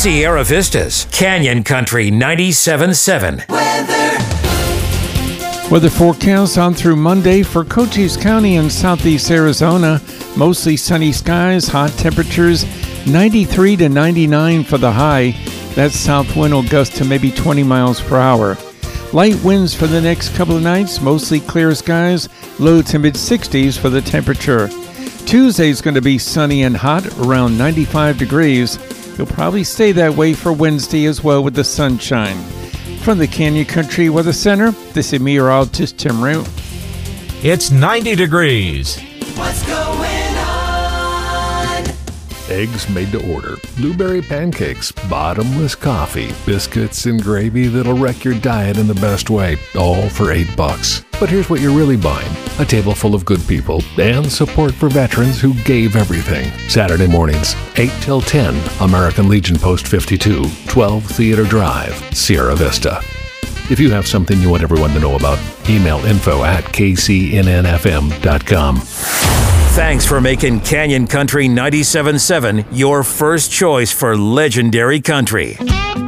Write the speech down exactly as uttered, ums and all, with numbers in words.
Sierra Vista's Canyon Country ninety-seven point seven. Weather. Weather forecast on through Monday for Cochise County and southeast Arizona. Mostly sunny skies, hot temperatures, ninety-three to ninety-nine for the high. That south wind will gust to maybe twenty miles per hour. Light winds for the next couple of nights, mostly clear skies, low to mid sixties for the temperature. Tuesday's going to be sunny and hot, around ninety-five degrees. It'll probably stay that way for Wednesday as well with the sunshine. From the Canyon Country Weather Center, this is meteorologist Tim Root. It's ninety degrees. What's going on? Eggs made to order, blueberry pancakes, bottomless coffee, biscuits and gravy that'll wreck your diet in the best way, all for eight bucks. But here's what you're really buying: a table full of good people and support for veterans who gave everything. Saturday mornings, eight till ten, American Legion Post fifty-two, twelve Theater Drive, Sierra Vista. If you have something you want everyone to know about, email info at k c n n f m dot com. Thanks for making Canyon Country ninety-seven point seven your first choice for legendary country.